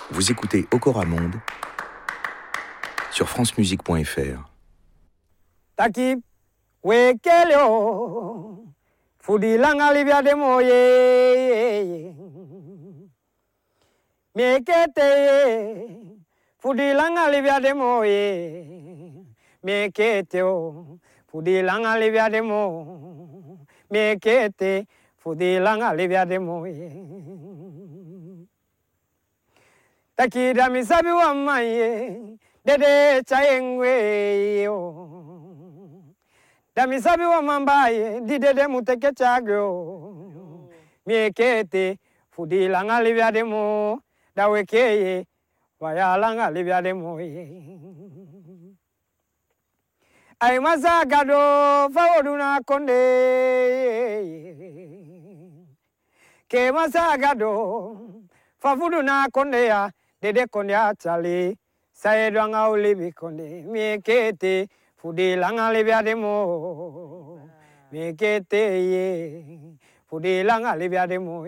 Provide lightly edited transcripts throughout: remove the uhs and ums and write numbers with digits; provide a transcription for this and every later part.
Vous écoutez Okora Monde sur francemusique.fr. Taki wekeleo fudilanga libya de moye mekete fudilanga libya de moye mekete fudilanga libya de mo mekete fudilanga libya de moye Taki da misabi wa maye dede chaengwe yo Damisabi wa mambaye didede muteke chagyo miekete fudilanga libya de mo dawekeye wayalanga libya de mo ay masagado faoduna konde ke masagado fafuduna konde ya dede konde achali saedwanga ulibi konde miekete fudilanga libya de mo mekete ye fudilanga libya de mo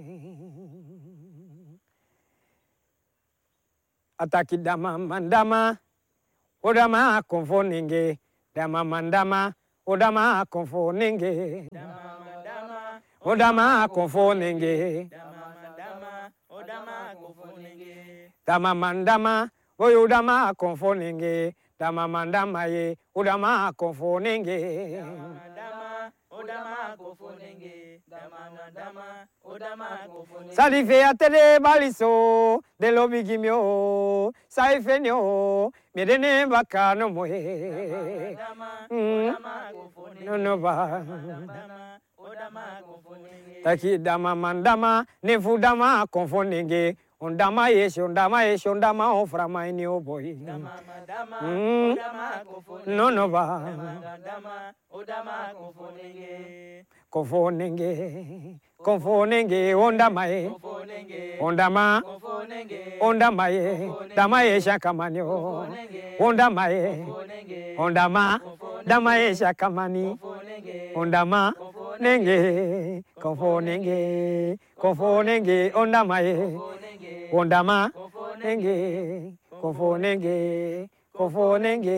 ataki dama mandama odama konfoninge dama mandama odama konfoninge dama mandama odama konfoninge dama mandama odama konfoninge dama mandama oyodama konfoninge dama mandama ye udama konfonenge dama udama konfonenge dama mandama udama konfonenge salife atele baliso de lobigimio saifenio medene bakano moye dama udama konfonenge no ba dama udama konfonenge taki dama mandama ne fudama konfonenge ondama yesh ondama oframa ini oboy dama mandama odama konfonenge no ba dama odama konfonenge ondama ye ondama ondama ye dama ye shakamanyo ondama ye ondama dama ye shakamani ondama nenge konfonenge ondama ye ondama nenge konfonenge